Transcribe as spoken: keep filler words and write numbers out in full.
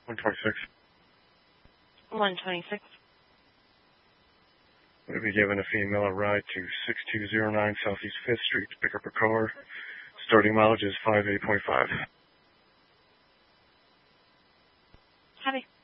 one twenty-six. one twenty-six. We'll be giving a female a ride to six two zero nine Southeast fifth Street to pick up her car. Starting mileage is five eight point five. Copy.